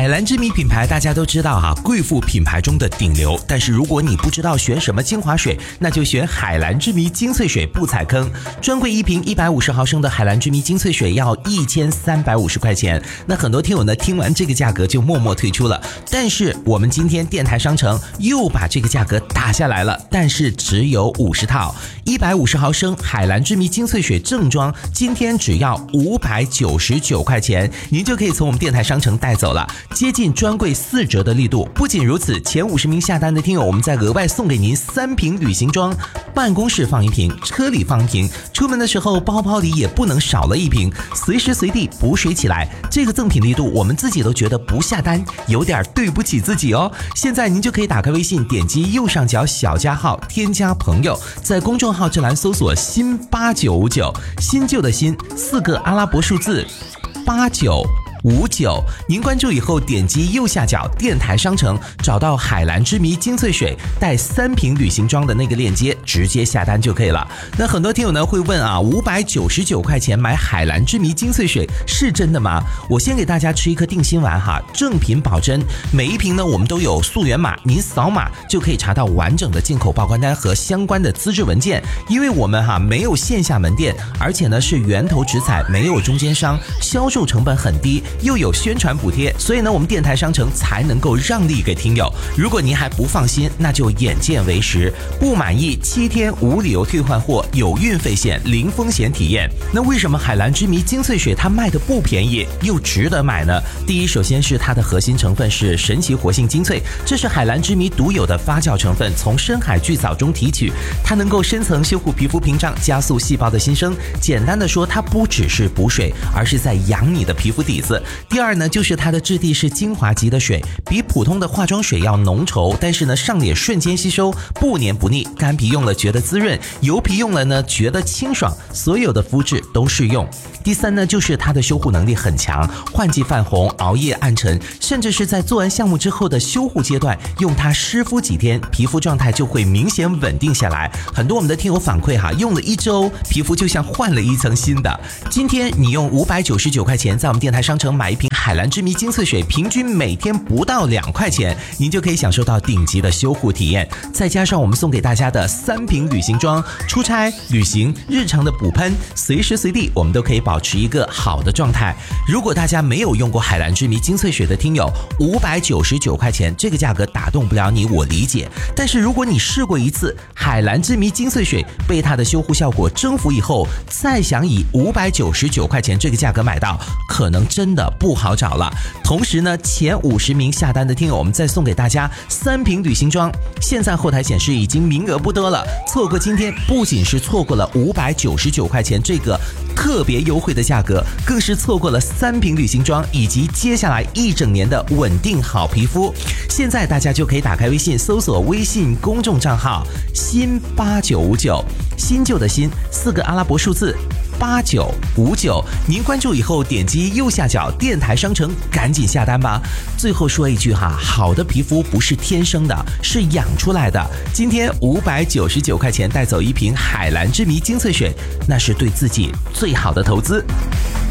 蓝之谜品牌大家都知道哈，贵妇品牌中的顶流。但是如果你不知道选什么精华水，那就选海蓝之谜精粹水不踩坑。专柜一瓶150毫升的海蓝之谜精粹水要1350块钱。那很多听友呢听完这个价格就默默退出了。但是我们今天电台商城又把这个价格打下来了，但是只有50套，150毫升海蓝之谜精粹水正装，今天只要599块钱，您就可以从我们电台商城带走了。接近专柜4折的力度。不仅如此，前50名下单的听友，我们再额外送给您3瓶旅行装，办公室放1瓶，车里放1瓶，出门的时候包包里也不能少了1瓶，随时随地补水起来。这个赠品力度，我们自己都觉得不下单有点对不起自己哦。现在您就可以打开微信，点击右上角小加号，添加朋友，在公众号这栏搜索新8959，新旧的新4个阿拉伯数字8959，您关注以后点击右下角电台商城，找到海蓝之谜精粹水带3瓶旅行装的那个链接，直接下单就可以了。那很多听友呢会问啊，599块钱买海蓝之谜精粹水是真的吗？我先给大家吃一颗定心丸哈，正品保真，每一瓶呢我们都有溯源码，您扫码就可以查到完整的进口报关单和相关的资质文件。因为我们没有线下门店，而且呢是源头直采，没有中间商，销售成本很低，又有宣传补贴，所以呢我们电台商城才能够让利给听友。如果您还不放心，那就眼见为实，不满意7天无理由退换货，有运费险，零风险体验。那为什么海蓝之谜精粹水它卖的不便宜又值得买呢？第一，首先是它的核心成分是神奇活性精粹，这是海蓝之谜独有的发酵成分，从深海巨藻中提取，它能够深层修护皮肤屏障，加速细胞的新生。简单的说，它不只是补水，而是在养你的皮肤底子。第二呢，就是它的质地是精华级的水，比普通的化妆水要浓稠，但是呢上脸瞬间吸收，不黏不腻，干皮用了觉得滋润，油皮用了呢觉得清爽，所有的肤质都适用。第三呢，就是它的修护能力很强，换季泛红、熬夜暗沉，甚至是在做完项目之后的修护阶段，用它湿敷几天，皮肤状态就会明显稳定下来。很多我们的听友反馈用了1周，皮肤就像换了一层新的。今天你用599块钱在我们电台商城买一瓶海蓝之谜精粹水，平均每天不到2块钱，您就可以享受到顶级的修护体验。再加上我们送给大家的3瓶旅行装，出差、旅行、日常的补喷，随时随地我们都可以保持一个好的状态。如果大家没有用过海蓝之谜精粹水的听友，599块钱这个价格打动不了你，我理解。但是如果你试过一次海蓝之谜精粹水，被它的修护效果征服以后，再想以599块钱这个价格买到，可能真的不好找了。同时呢，前50名下单的听友，我们再送给大家3瓶旅行装，现在后台显示已经名额不多了，错过今天不仅是错过了599块钱这个特别优惠的价格，更是错过了3瓶旅行装以及接下来1整年的稳定好皮肤。现在大家就可以打开微信，搜索微信公众账号新8959，新旧的新4个阿拉伯数字8959，您关注以后点击右下角电台商城，赶紧下单吧。最后说一句好的皮肤不是天生的，是养出来的。今天599块钱带走1瓶海蓝之谜精粹水，那是对自己最好的投资。